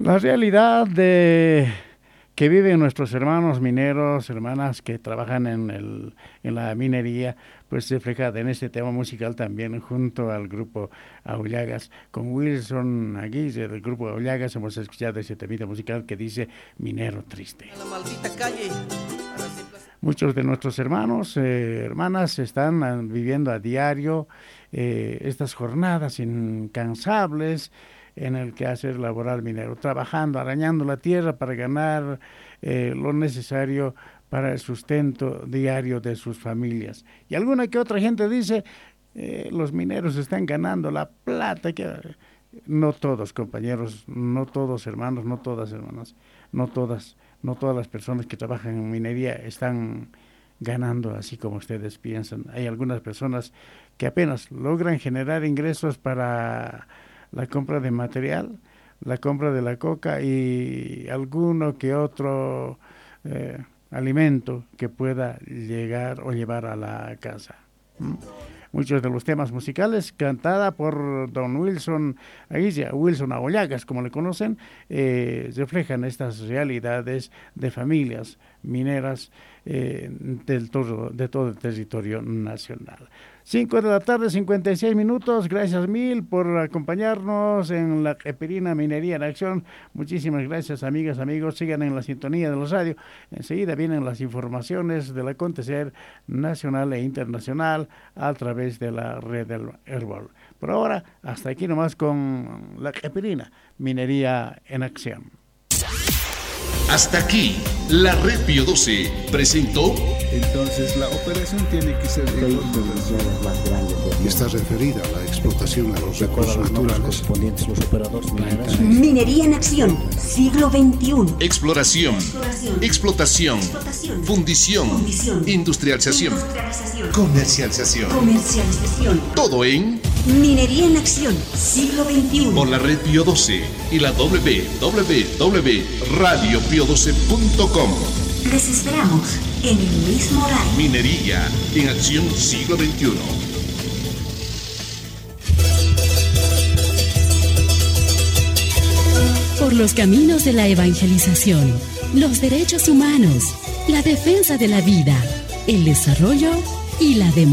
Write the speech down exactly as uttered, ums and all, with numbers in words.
La realidad de que viven nuestros hermanos mineros, hermanas que trabajan en, el, en la minería, pues se refleja en este tema musical también junto al grupo Aullagas. Con Wilson Aguirre del grupo Aullagas hemos escuchado ese temita musical que dice Minero Triste. A la maldita calle. Muchos de nuestros hermanos, eh, hermanas están viviendo a diario eh, estas jornadas incansables en el quehacer laboral minero, trabajando, arañando la tierra para ganar eh, lo necesario para el sustento diario de sus familias. Y alguna que otra gente dice, eh, los mineros están ganando la plata. Que no todos, compañeros, no todos hermanos, no todas hermanas, no todas, no todas las personas que trabajan en minería están ganando así como ustedes piensan. Hay algunas personas que apenas logran generar ingresos para la compra de material, la compra de la coca y alguno que otro eh, alimento que pueda llegar o llevar a la casa. ¿Mm? Muchos de los temas musicales cantada por don Wilson Aguirre, Wilson Aullagas, como le conocen, eh, reflejan estas realidades de familias mineras eh, del todo, de todo el territorio nacional. cinco de la tarde, cincuenta y seis minutos. Gracias mil por acompañarnos en la Epirina Minería en Acción. Muchísimas gracias, amigas, amigos. Sigan en la sintonía de la radio. Enseguida vienen las informaciones del acontecer nacional e internacional a través de la red del Herbol. Por ahora, hasta aquí nomás con la Epirina Minería en Acción. Hasta aquí, la Red Pío doce presentó. Entonces la operación tiene que ser de más grandes. Está referida a la explotación de los recursos naturales correspondientes los operadores mineros. Minería en Acción, siglo veintiuno. Exploración, Exploración. Explotación, Explotación. Fundición, Fundición. Industrialización, Industrialización. comercialización. Comercialización. Todo en Minería en Acción, siglo veintiuno. por la Red Pío doce y la doble u doble u doble u punto radio pío doce punto com. Les esperamos en el mismo horario. Minería en Acción siglo veintiuno. Por los caminos de la evangelización, los derechos humanos, la defensa de la vida, el desarrollo y la democracia.